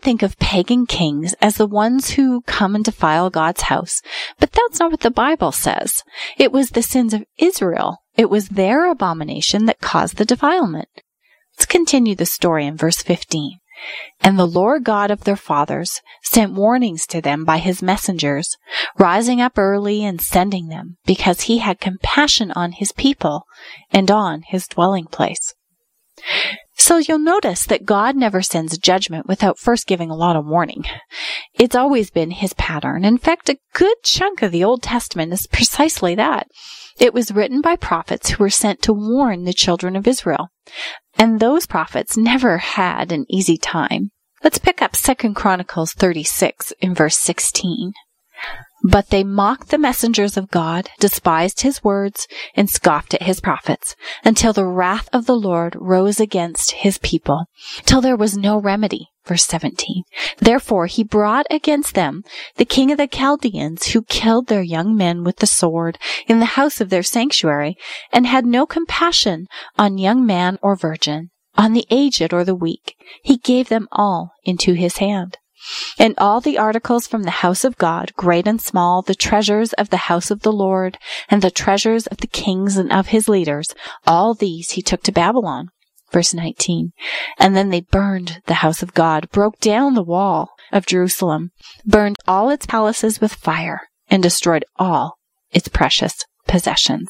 think of pagan kings as the ones who come and defile God's house, but that's not what the Bible says. It was the sins of Israel. It was their abomination that caused the defilement. Let's continue the story in verse 15. And the Lord God of their fathers sent warnings to them by his messengers, rising up early and sending them, because he had compassion on his people and on his dwelling place. So you'll notice that God never sends judgment without first giving a lot of warning. It's always been his pattern. In fact, a good chunk of the Old Testament is precisely that. It was written by prophets who were sent to warn the children of Israel. And those prophets never had an easy time. Let's pick up 2 Chronicles 36 in verse 16. But they mocked the messengers of God, despised his words, and scoffed at his prophets, until the wrath of the Lord rose against his people, till there was no remedy. Verse 17. Therefore he brought against them the king of the Chaldeans, who killed their young men with the sword in the house of their sanctuary, and had no compassion on young man or virgin, on the aged or the weak. He gave them all into his hand. And all the articles from the house of God, great and small, the treasures of the house of the Lord, and the treasures of the kings and of his leaders, all these he took to Babylon. Verse 19. And then they burned the house of God, broke down the wall of Jerusalem, burned all its palaces with fire, and destroyed all its precious possessions.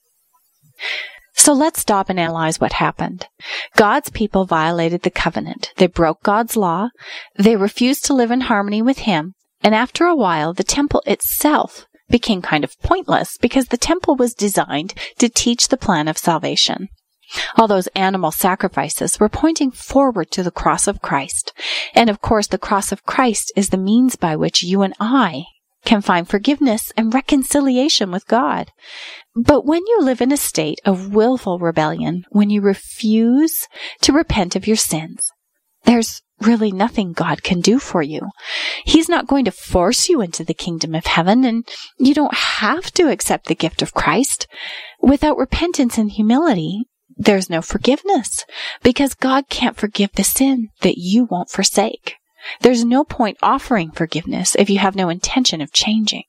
So let's stop and analyze what happened. God's people violated the covenant. They broke God's law. They refused to live in harmony with him. And after a while, the temple itself became kind of pointless because the temple was designed to teach the plan of salvation. All those animal sacrifices were pointing forward to the cross of Christ. And of course, the cross of Christ is the means by which you and I can find forgiveness and reconciliation with God. But when you live in a state of willful rebellion, when you refuse to repent of your sins, there's really nothing God can do for you. He's not going to force you into the kingdom of heaven, and you don't have to accept the gift of Christ. Without repentance and humility, there's no forgiveness, because God can't forgive the sin that you won't forsake. There's no point offering forgiveness if you have no intention of changing.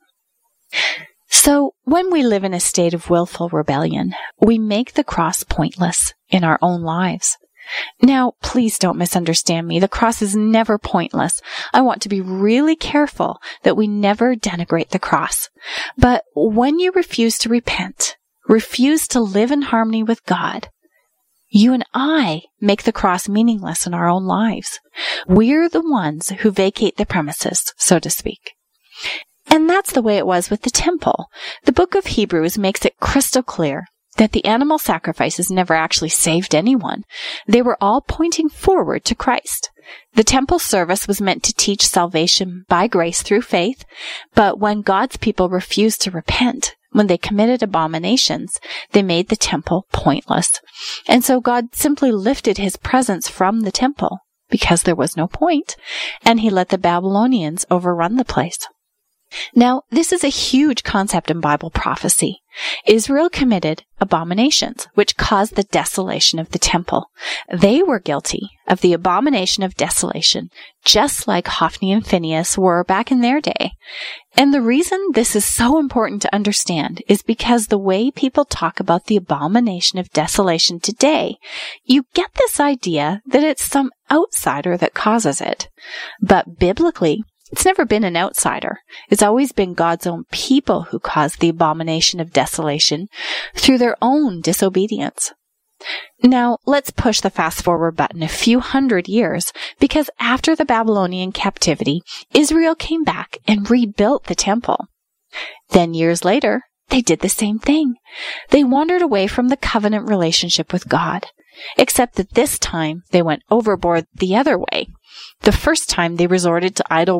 So, when we live in a state of willful rebellion, we make the cross pointless in our own lives. Now, please don't misunderstand me. The cross is never pointless. I want to be really careful that we never denigrate the cross. But when you refuse to repent, refuse to live in harmony with God, you and I make the cross meaningless in our own lives. We're the ones who vacate the premises, so to speak. And that's the way it was with the temple. The book of Hebrews makes it crystal clear that the animal sacrifices never actually saved anyone. They were all pointing forward to Christ. The temple service was meant to teach salvation by grace through faith, but when God's people refused to repent, when they committed abominations, they made the temple pointless. And so God simply lifted his presence from the temple because there was no point, and he let the Babylonians overrun the place. Now, this is a huge concept in Bible prophecy. Israel committed abominations, which caused the desolation of the temple. They were guilty of the abomination of desolation, just like Hophni and Phinehas were back in their day. And the reason this is so important to understand is because the way people talk about the abomination of desolation today, you get this idea that it's some outsider that causes it. But biblically, it's never been an outsider. It's always been God's own people who caused the abomination of desolation through their own disobedience. Now, let's push the fast forward button a few hundred years, because after the Babylonian captivity, Israel came back and rebuilt the temple. Then years later, they did the same thing. They wandered away from the covenant relationship with God, except that this time they went overboard the other way. The first time they resorted to idol